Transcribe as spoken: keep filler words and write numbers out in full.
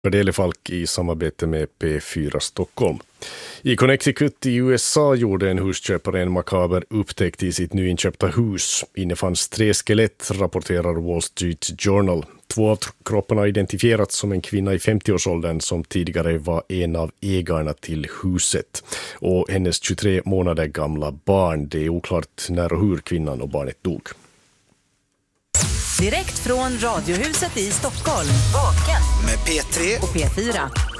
Cordelia Falk i samarbete med P fyra Stockholm. I Connecticut i U S A gjorde en husköpare en makaber upptäckt i sitt nyinköpta hus. Inne fanns tre skelett, rapporterar Wall Street Journal. Två av kropparna har identifierats som en kvinna i femtioårsåldern som tidigare var en av ägarna till huset. Och hennes tjugotre månader gamla barn. Det är oklart när och hur kvinnan och barnet dog. Direkt från Radiohuset i Stockholm. Vaken med P tre och P fyra.